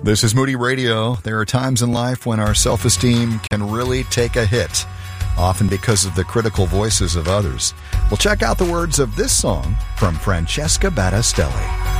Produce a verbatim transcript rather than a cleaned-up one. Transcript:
This is Moody Radio. There are times in life when our self-esteem can really take a hit, often because of the critical voices of others. We'll check out the words of this song from Francesca Battistelli.